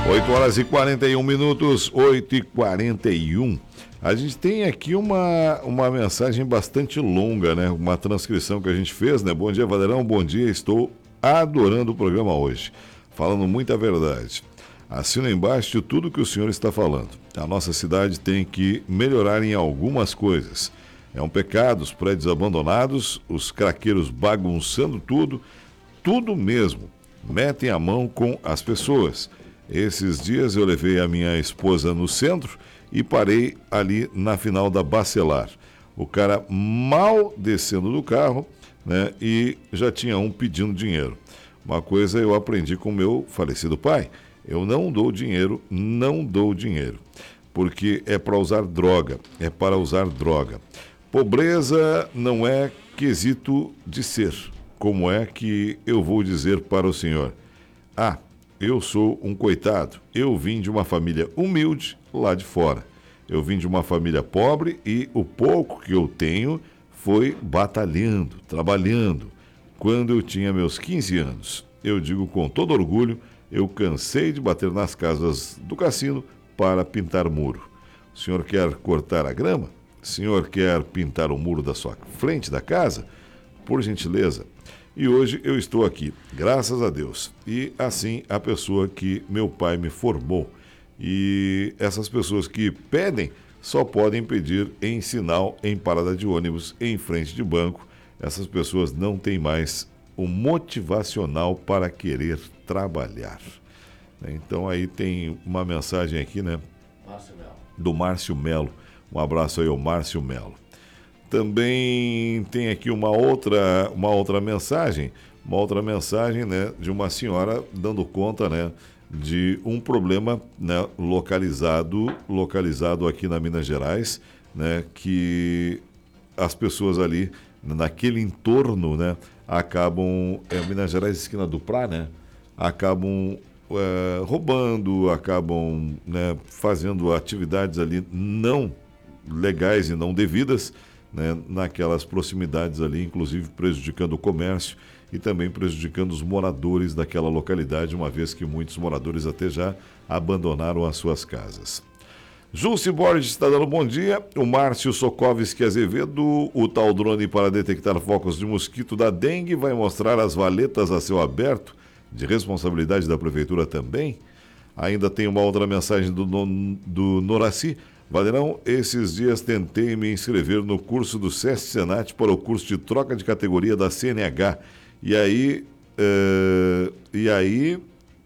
8h41, 8h41. A gente tem aqui uma mensagem bastante longa, né? Uma transcrição que a gente fez, né? Bom dia, Valerão, bom dia, estou adorando o programa hoje. Falando muita verdade. Assino embaixo tudo que o senhor está falando. A nossa cidade tem que melhorar em algumas coisas. É um pecado, os prédios abandonados, os craqueiros bagunçando tudo mesmo. Metem a mão com as pessoas. Esses dias eu levei a minha esposa no centro e parei ali na final da Bacelar. O cara mal descendo do carro, né, e já tinha um pedindo dinheiro. Uma coisa eu aprendi com meu falecido pai: eu não dou dinheiro, porque é para usar droga, Pobreza não é quesito de ser. Como é que eu vou dizer para o senhor? Ah, eu sou um coitado. Eu vim de uma família humilde lá de fora. Eu vim de uma família pobre e o pouco que eu tenho foi batalhando, trabalhando. Quando eu tinha meus 15 anos, eu digo com todo orgulho, eu cansei de bater nas casas do cassino para pintar muro. O senhor quer cortar a grama? O senhor quer pintar o muro da sua frente da casa? Por gentileza. E hoje eu estou aqui, graças a Deus. E assim a pessoa que meu pai me formou. E essas pessoas que pedem só podem pedir em sinal, em parada de ônibus, em frente de banco. Essas pessoas não têm mais o motivacional para querer trabalhar. Então aí tem uma mensagem aqui, né? Do Márcio Melo. Um abraço aí ao Márcio Melo. Também tem aqui uma outra mensagem, né, de uma senhora dando conta, né, de um problema, né, localizado aqui na Minas Gerais, né, que as pessoas ali naquele entorno, né, acabam, Minas Gerais, esquina do Prá, né, acabam roubando, acabam, né, fazendo atividades ali não legais e não devidas, né, naquelas proximidades ali, inclusive prejudicando o comércio e também prejudicando os moradores daquela localidade, uma vez que muitos moradores até já abandonaram as suas casas. Júlcio Borges está dando bom dia. O Márcio Sokovski Azevedo, o tal drone para detectar focos de mosquito da dengue vai mostrar as valetas a céu aberto, de responsabilidade da prefeitura também. Ainda tem uma outra mensagem do Noraci. Valerão, esses dias tentei me inscrever no curso do SESC Senat para o curso de troca de categoria da CNH. E aí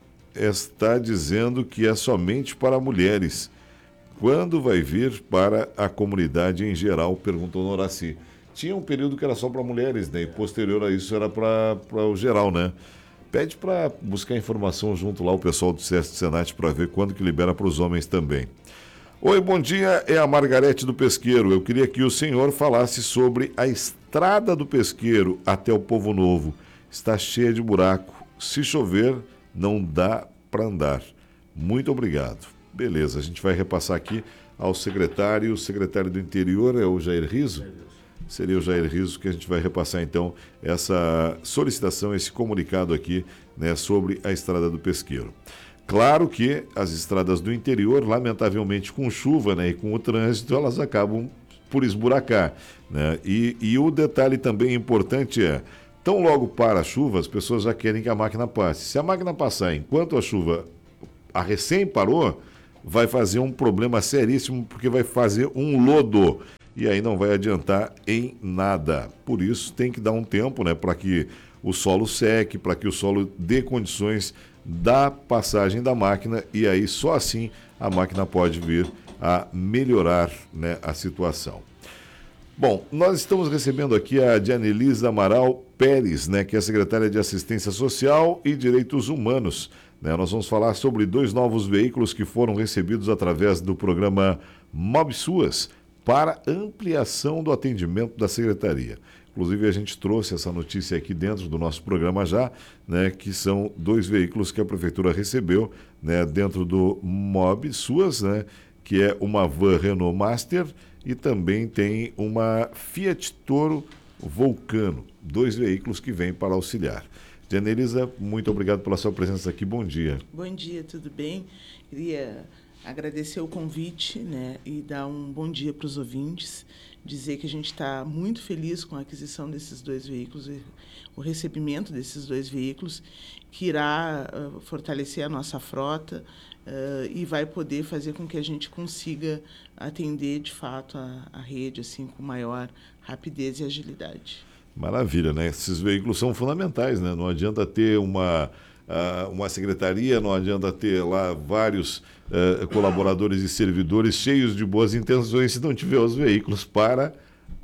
está dizendo que é somente para mulheres. Quando vai vir para a comunidade em geral? Perguntou Noraci. Tinha um período que era só para mulheres, né? E posterior a isso era para o geral, né? Pede para buscar informação junto lá o pessoal do SESC Senat para ver quando que libera para os homens também. Oi, bom dia, é a Margarete do Pesqueiro. Eu queria que o senhor falasse sobre a estrada do Pesqueiro até o Povo Novo. Está cheia de buraco. Se chover, não dá para andar. Muito obrigado. Beleza, a gente vai repassar aqui ao secretário. O secretário do Interior é o Jair Rizzo? Seria o Jair Rizzo que a gente vai repassar, então, essa solicitação, esse comunicado aqui, né, sobre a estrada do Pesqueiro. Claro que as estradas do interior, lamentavelmente com chuva, né, e com o trânsito, elas acabam por esburacar, né? E o detalhe também importante é, tão logo para a chuva, as pessoas já querem que a máquina passe. Se a máquina passar enquanto a chuva recém parou, vai fazer um problema seríssimo, porque vai fazer um lodo. E aí não vai adiantar em nada. Por isso tem que dar um tempo, né, para que o solo seque, para que o solo dê condições da passagem da máquina, e aí só assim a máquina pode vir a melhorar, né, a situação. Bom, nós estamos recebendo aqui a Dianelisa Amaral Pérez, né, que é secretária de Assistência Social e Direitos Humanos. Né? Nós vamos falar sobre 2 novos veículos que foram recebidos através do programa MobSUAS para ampliação do atendimento da Secretaria. Inclusive, a gente trouxe essa notícia aqui dentro do nosso programa já, né, que são 2 veículos que a Prefeitura recebeu, né, dentro do MobSUAS, né, que é uma van Renault Master e também tem uma Fiat Toro Vulcano, 2 veículos que vêm para auxiliar. Dianelisa, muito obrigado pela sua presença aqui. Bom dia. Bom dia, tudo bem? Queria agradecer o convite, né, e dar um bom dia para os ouvintes, dizer que a gente está muito feliz com a aquisição desses 2 veículos, o recebimento desses 2 veículos, que irá fortalecer a nossa frota e vai poder fazer com que a gente consiga atender, de fato, a rede assim, com maior rapidez e agilidade. Maravilha, né? Esses veículos são fundamentais, né? Não adianta ter uma secretaria, não adianta ter lá vários colaboradores e servidores cheios de boas intenções se não tiver os veículos para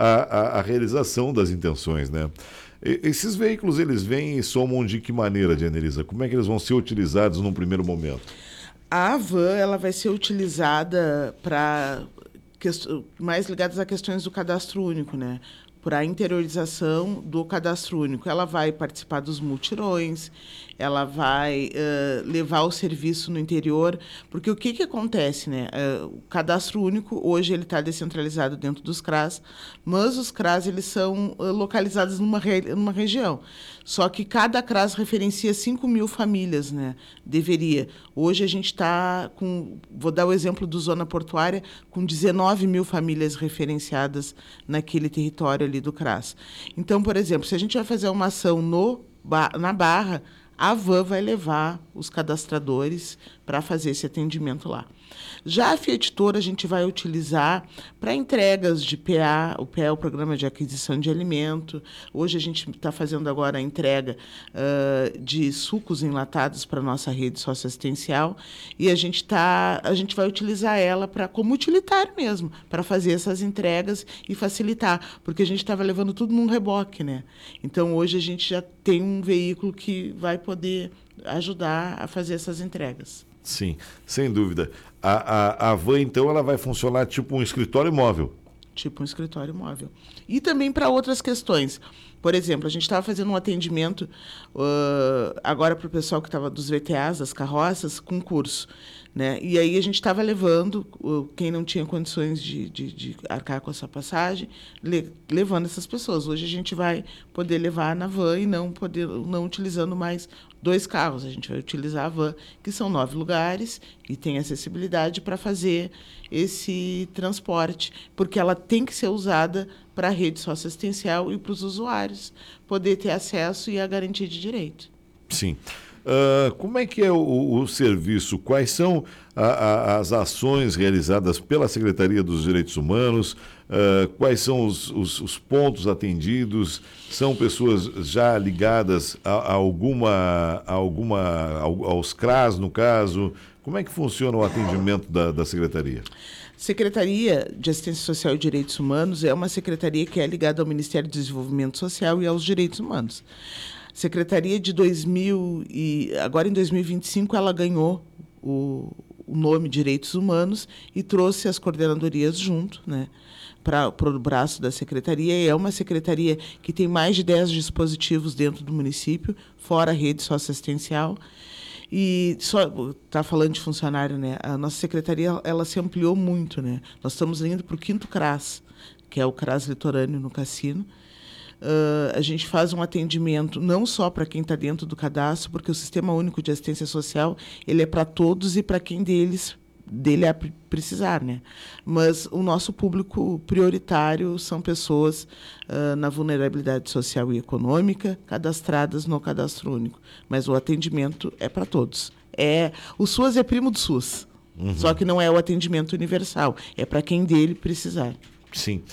a realização das intenções, né? Esses veículos, eles vêm e somam de que maneira, Dianelisa? Como é que eles vão ser utilizados num primeiro momento? A van ela vai ser utilizada para mais ligadas a questões do cadastro único, né? Para a interiorização do cadastro único. Ela vai participar dos multirões, ela vai levar o serviço no interior, porque o que acontece, né? O cadastro único, hoje, ele está descentralizado dentro dos CRAS, mas os CRAS eles são localizados numa região. Só que cada CRAS referencia 5.000 famílias, né? Deveria. Hoje a gente está com, vou dar o exemplo do Zona Portuária, com 19.000 famílias referenciadas naquele território ali do CRAS. Então, por exemplo, se a gente vai fazer uma ação na Barra, a van vai levar os cadastradores para fazer esse atendimento lá. Já a Fiat Toro a gente vai utilizar para entregas de PA, o PA é o Programa de Aquisição de Alimento. Hoje a gente está fazendo agora a entrega de sucos enlatados para a nossa rede socioassistencial e a gente vai utilizar ela como utilitário mesmo, para fazer essas entregas e facilitar, porque a gente estava levando tudo num reboque, né? Então, hoje a gente já tem um veículo que vai poder ajudar a fazer essas entregas. Sim, sem dúvida. A van, então, ela vai funcionar tipo um escritório móvel? Tipo um escritório móvel. E também para outras questões. Por exemplo, a gente estava fazendo um atendimento agora para o pessoal que estava dos VTAs, das carroças, com curso. Né? E aí a gente estava levando, quem não tinha condições de arcar com essa passagem, levando essas pessoas. Hoje a gente vai poder levar na van e não utilizando mais 2 carros. A gente vai utilizar a van, que são 9 lugares e tem acessibilidade para fazer esse transporte, porque ela tem que ser usada para a rede socioassistencial e para os usuários poder ter acesso e a garantia de direito. Sim. Como é que é o serviço? Quais são as ações realizadas pela Secretaria dos Direitos Humanos? Quais são os pontos atendidos? São pessoas já ligadas aos CRAS, no caso? Como é que funciona o atendimento da Secretaria? Secretaria de Assistência Social e Direitos Humanos é uma secretaria que é ligada ao Ministério do Desenvolvimento Social e aos Direitos Humanos. Secretaria de agora em 2025 ela ganhou o nome Direitos Humanos e trouxe as coordenadorias junto, né, para o braço da secretaria. E é uma secretaria que tem mais de 10 dispositivos dentro do município, fora a rede socioassistencial. E só tá falando de funcionário, né? A nossa secretaria ela se ampliou muito, né? Nós estamos indo para o 5º CRAS, que é o CRAS litorâneo no Cassino. A gente faz um atendimento não só para quem está dentro do cadastro, porque o Sistema Único de Assistência Social ele é para todos e para quem dele precisar, né? Mas o nosso público prioritário são pessoas na vulnerabilidade social e econômica, cadastradas no Cadastro Único. Mas o atendimento é para todos. O SUAS é primo do SUS, só que não é o atendimento universal, é para quem dele precisar. Sim.